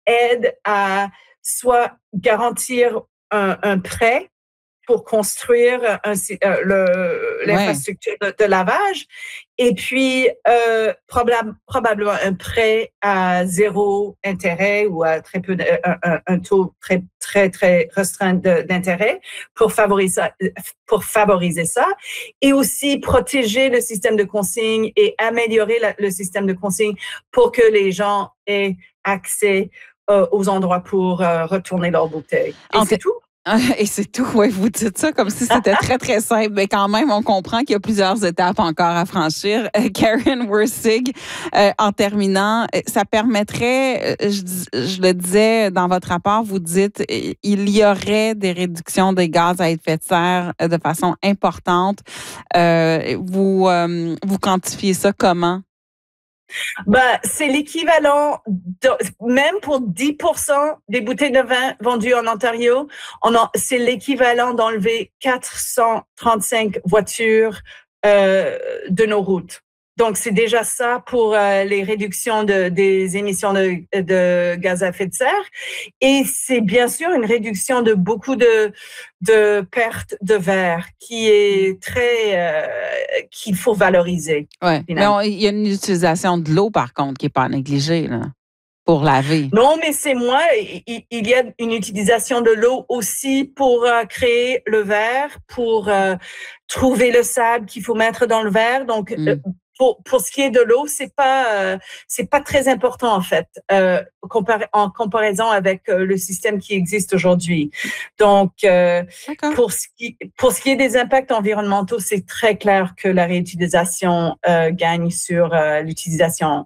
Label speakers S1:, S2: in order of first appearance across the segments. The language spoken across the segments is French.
S1: aide à soit garantir un prêt pour construire l'infrastructure de lavage, et puis probablement un prêt à zéro intérêt ou à très peu un taux très très très restreint d'intérêt pour favoriser ça, et aussi protéger le système de consigne et améliorer le système de consigne pour que les gens aient accès aux endroits pour retourner leurs bouteilles. Et c'est tout.
S2: Et c'est tout, oui, vous dites ça comme si c'était très, très simple. Mais quand même, on comprend qu'il y a plusieurs étapes encore à franchir. Karen Wersig, en terminant, ça permettrait, je le disais dans votre rapport, vous dites il y aurait des réductions des gaz à effet de serre de façon importante. Vous quantifiez ça comment?
S1: C'est l'équivalent, même pour 10% des bouteilles de vin vendues en Ontario, c'est l'équivalent d'enlever 435 voitures de nos routes. Donc, c'est déjà ça pour les réductions des émissions de gaz à effet de serre. Et c'est bien sûr une réduction de beaucoup de pertes de verre qui est qu'il faut valoriser.
S2: Ouais. Mais il y a une utilisation de l'eau, par contre, qui n'est pas négligée, là, pour laver.
S1: Non, mais c'est moins. Il y a une utilisation de l'eau aussi pour créer le verre, pour trouver le sable qu'il faut mettre dans le verre. Donc, pour ce qui est de l'eau, c'est pas très important en fait, en comparaison avec le système qui existe aujourd'hui. Donc, pour ce qui est des impacts environnementaux, c'est très clair que la réutilisation gagne sur l'utilisation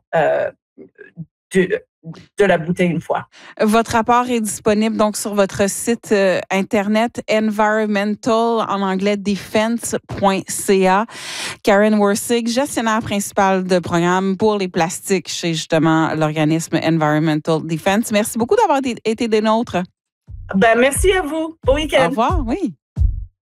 S1: de la bouteille une fois.
S2: Votre rapport est disponible donc sur votre site internet environmental, en anglais defense.ca. Karen Wersig, gestionnaire principale de programme pour les plastiques chez justement l'organisme Environmental Defense. Merci beaucoup d'avoir été des nôtres.
S1: Merci à vous. Bon week-end.
S2: Au revoir, oui.